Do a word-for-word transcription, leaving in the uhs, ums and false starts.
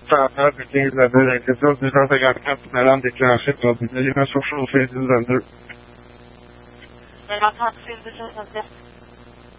saatler bütün illərdə rəqəsə düzəldə gələn nədən deklarasiya qıldı. Yenə social safety center. Berat Aksil, this is a